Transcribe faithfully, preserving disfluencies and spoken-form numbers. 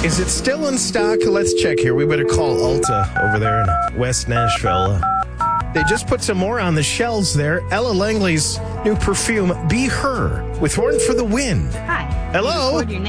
Is it still in stock? Let's check here. We better call Ulta over there in West Nashville. Uh, they just put some more on the shelves there. Ella Langley's new perfume, Be Her, with Horn for the Wind. Hi. Hello.